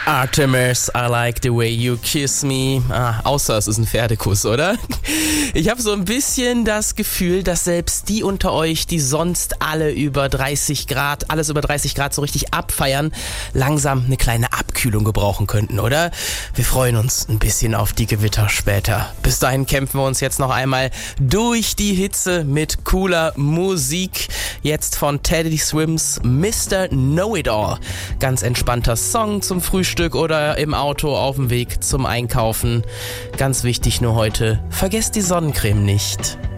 Artemis, I like the way you kiss me. Außer es ist ein Pferdekuss, oder? Ich habe so ein bisschen das Gefühl, dass selbst die unter euch, die sonst alles über 30 Grad so richtig abfeiern, langsam eine kleine Abkühlung gebrauchen könnten, oder? Wir freuen uns ein bisschen auf die Gewitter später. Bis dahin kämpfen wir uns jetzt noch einmal durch die Hitze mit cooler Musik. Jetzt von Teddy Swims Mr. Know-It-All. Ganz entspannter Song zum Frühstück oder im Auto auf dem Weg zum Einkaufen. Ganz wichtig nur heute, vergesst die Sonnencreme nicht.